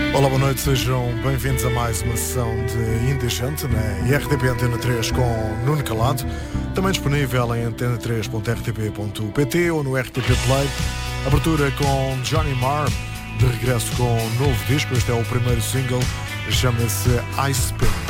Olá, boa noite, sejam bem-vindos a mais uma sessão de Indecente na RTP Antena 3 com Nuno Calado, também disponível em antena3.rtp.pt ou no RTP Play. Abertura com Johnny Marr, de regresso com um novo disco. Este é o primeiro single, chama-se Ice Spin.